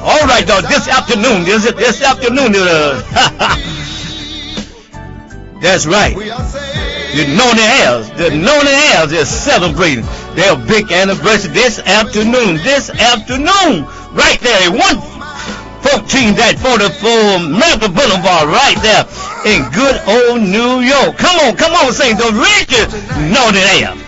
All right, dog. This afternoon, this afternoon, that's right. The Noni Airs is celebrating their big anniversary this afternoon. Right there, 114-44 Miracle Boulevard, right there in good old New York. Come on, sing the Richard Noni Airs.